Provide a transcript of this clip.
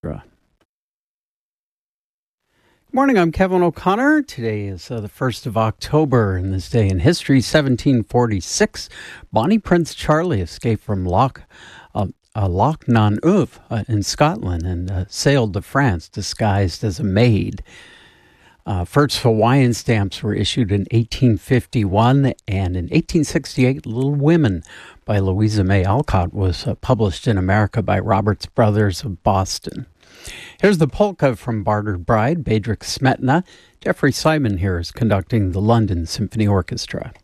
Morning, I'm Kevin O'Connor. Today is the 1st of October, and this day in history, 1746, Bonnie Prince Charlie escaped from Loch Non-Uv in Scotland and sailed to France disguised as a maid. First Hawaiian stamps were issued in 1851, and in 1868, Little Women by Louisa May Alcott was published in America by Roberts Brothers of Boston. Here's the polka from Bartered Bride, Bedřich Smetana. Jeffrey Simon here is conducting the London Symphony Orchestra.